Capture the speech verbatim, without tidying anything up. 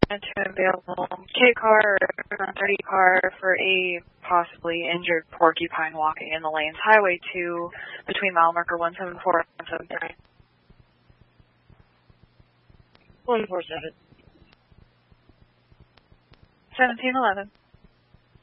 to available K car or seven thirty car for a possibly injured porcupine walking in the lanes. Highway two between mile marker one seven four and one seven three. one four seven. seventeen eleven.